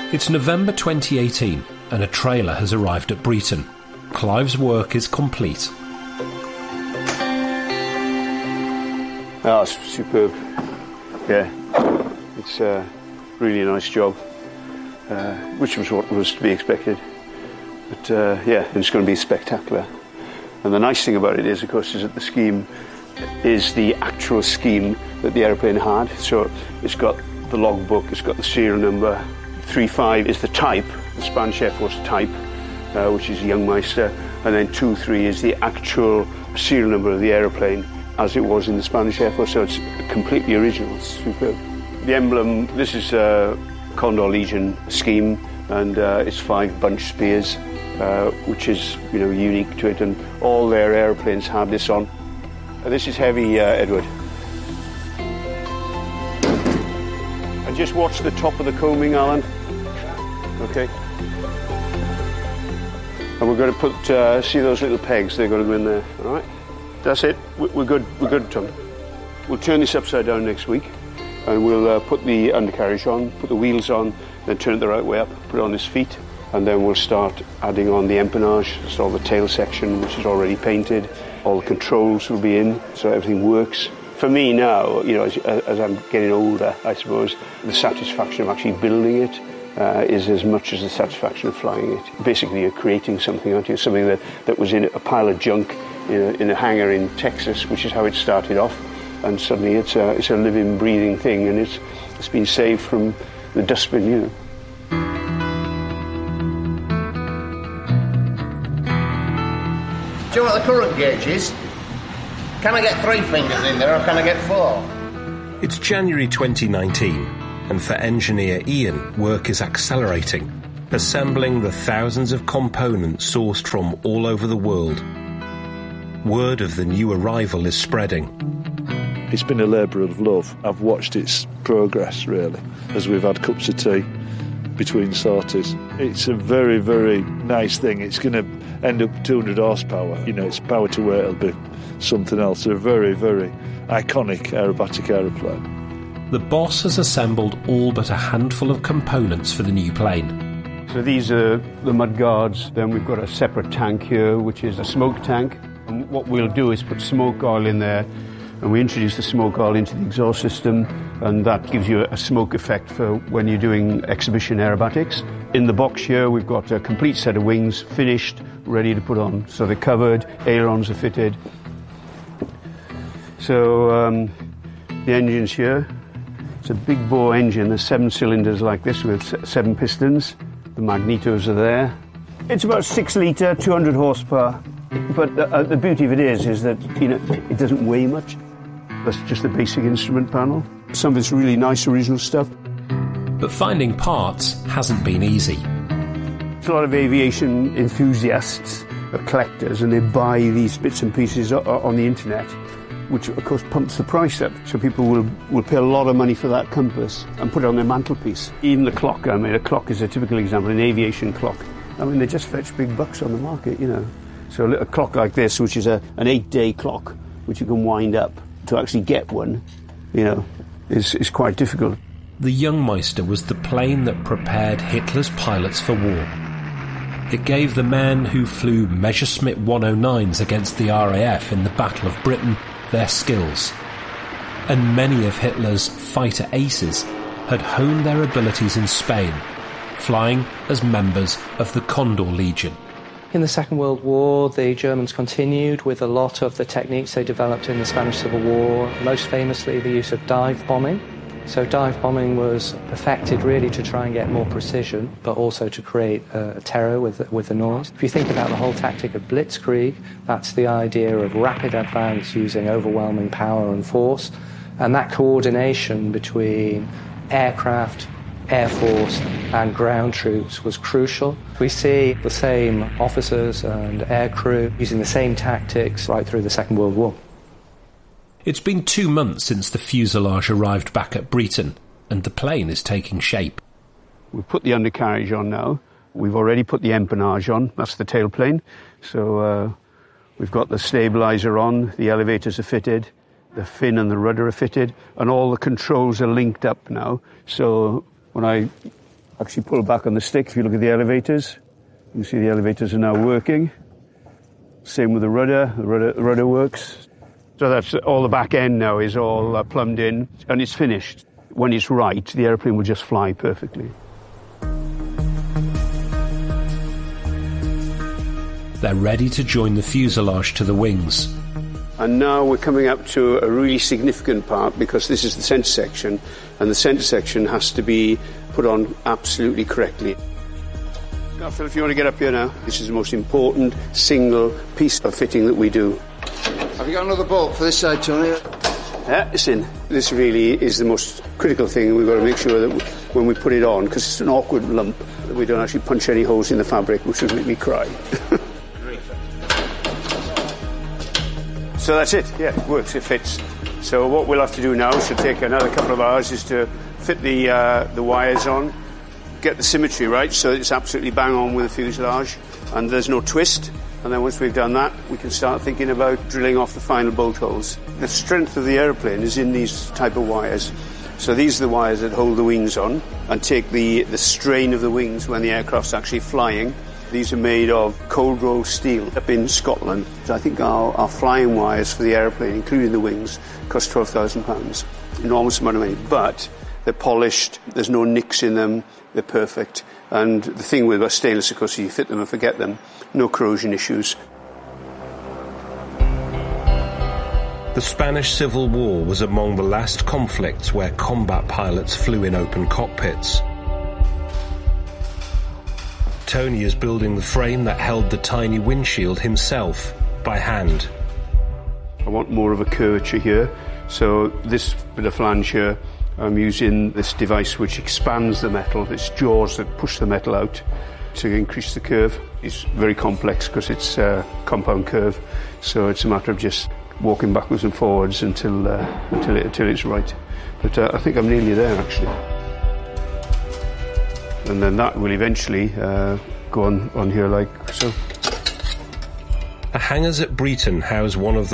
It's November 2018 and a trailer has arrived at Breeton. Clive's work is complete. Oh, it's superb. Yeah, it's really a nice job, which was what was to be expected. But yeah, it's going to be spectacular. And the nice thing about it is, of course, is that the scheme is the actual scheme that the aeroplane had. So it's got the logbook, it's got the serial number. 35 is the type, the Spanish Air Force type, which is Youngmeister, and then 23 is the actual serial number of the aeroplane as it was in the Spanish Air Force, so it's completely original, it's superb. The emblem, this is a Condor Legion scheme, and it's 5 bunch spears, which is, you know, unique to it, and all their aeroplanes have this on. This is heavy, Edward. And just watch the top of the combing, Alan. Okay. And we're going to put, see those little pegs, they're going to go in there, all right? That's it, we're good, Tom. We'll turn this upside down next week, and we'll put the undercarriage on, put the wheels on, then turn it the right way up, put it on its feet, and then we'll start adding on the empennage, so all the tail section, which is already painted, all the controls will be in, so everything works. For me now, you know, as I'm getting older, I suppose, the satisfaction of actually building it is as much as the satisfaction of flying it. Basically, you're creating something, aren't you? Something that was in a pile of junk in a hangar in Texas, which is how it started off, and suddenly it's a living, breathing thing, and it's been saved from the dustbin, you know. Do you know what the current gauge is? Can I get 3 fingers in there, or can I get 4? It's January 2019, and for engineer Ian, work is accelerating, assembling the thousands of components sourced from all over the world. Word of the new arrival is spreading. It's been a labour of love. I've watched its progress, really, as we've had cups of tea between sorties. It's a very, very nice thing. It's going to end up 200 horsepower. You know, its power to weight will be something else. A very, very iconic aerobatic aeroplane. The boss has assembled all but a handful of components for the new plane. So these are the mud guards. Then we've got a separate tank here, which is a smoke tank. And what we'll do is put smoke oil in there, and we introduce the smoke oil into the exhaust system, and that gives you a smoke effect for when you're doing exhibition aerobatics. In the box here, we've got a complete set of wings, finished, ready to put on. So they're covered, ailerons are fitted. So the engine's here. It's a big bore engine. There's 7 cylinders like this with 7 pistons. The magnetos are there. It's about 6 litre, 200 horsepower. But the beauty of it is that, you know, it doesn't weigh much. That's just the basic instrument panel. Some of it's really nice original stuff. But finding parts hasn't been easy. There's a lot of aviation enthusiasts, collectors, and they buy these bits and pieces on the internet, which of course pumps the price up. So people will pay a lot of money for that compass and put it on their mantelpiece. Even the clock, I mean, a clock is a typical example, an aviation clock. I mean, they just fetch big bucks on the market, you know. So a little clock like this, which is an 8-day clock, which you can wind up, to actually get one, you know, is quite difficult. The Youngmeister was the plane that prepared Hitler's pilots for war. It gave the men who flew Messerschmitt 109s against the RAF in the Battle of Britain their skills. And many of Hitler's fighter aces had honed their abilities in Spain, flying as members of the Condor Legion. In the Second World War, the Germans continued with a lot of the techniques they developed in the Spanish Civil War, most famously the use of dive bombing. So dive bombing was perfected really to try and get more precision, but also to create terror with the noise. If you think about the whole tactic of blitzkrieg, that's the idea of rapid advance using overwhelming power and force, and that coordination between aircraft, Air Force and ground troops was crucial. We see the same officers and air crew using the same tactics right through the Second World War. It's been 2 months since the fuselage arrived back at Breeton, and the plane is taking shape. We've put the undercarriage on now. We've already put the empennage on. That's the tailplane. So we've got the stabiliser on, the elevators are fitted, the fin and the rudder are fitted, and all the controls are linked up now. So when I actually pull back on the stick. If you look at the elevators, you can see the elevators are now working. Same with the rudder. The rudder works. So that's all the back end now is all plumbed in, and it's finished. When it's right, the airplane will just fly perfectly. They're ready to join the fuselage to the wings. And now we're coming up to a really significant part, because this is the centre section, and the centre section has to be put on absolutely correctly. Now, Phil, if you want to get up here now, this is the most important single piece of fitting that we do. Have you got another bolt for this side, Tony? Yeah, it's in. This really is the most critical thing. We've got to make sure that when we put it on, because it's an awkward lump, that we don't actually punch any holes in the fabric, which would make me cry. So that's it. Yeah, it works. It fits. So what we'll have to do now, should take another couple of hours, is to fit the wires on, get the symmetry right, so it's absolutely bang on with the fuselage, and there's no twist. And then once we've done that, we can start thinking about drilling off the final bolt holes. The strength of the aeroplane is in these type of wires. So these are the wires that hold the wings on and take the strain of the wings when the aircraft's actually flying. These are made of cold rolled steel up in Scotland. I think our flying wires for the aeroplane, including the wings, cost £12,000. Enormous amount of money. But they're polished, there's no nicks in them, they're perfect. And the thing with our stainless, of course, you fit them and forget them. No corrosion issues. The Spanish Civil War was among the last conflicts where combat pilots flew in open cockpits. Tony is building the frame that held the tiny windshield himself, by hand. I want more of a curvature here, so this bit of flange here, I'm using this device which expands the metal. It's jaws that push the metal out to increase the curve. It's very complex because it's a compound curve, so it's a matter of just walking backwards and forwards until it's right. But I think I'm nearly there, actually. And then that will eventually go on here like so. The hangars at Breeton house one of the